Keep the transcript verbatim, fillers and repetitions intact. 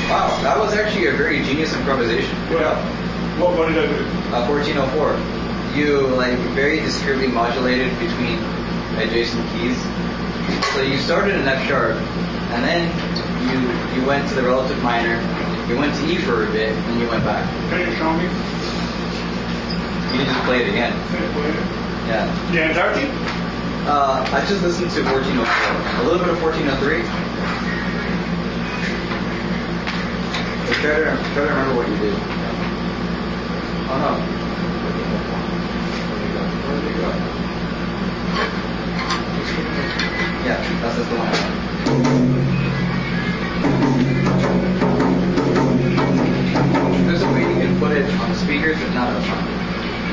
Wow, that was actually a very genius improvisation. Good Well, job. what, what did I do? Uh, fourteen oh four. You like very discreetly modulated between adjacent keys. So you started in F sharp, and then you you went to the relative minor. You went to E for a bit, and you went back. Can you show me? You just play it again. Can you play it? Yeah. The entirety? Uh, I just listened to fourteen oh four. A little bit of fourteen oh three. So try to try to remember what you did. Oh no. Where did it go? Where did it go?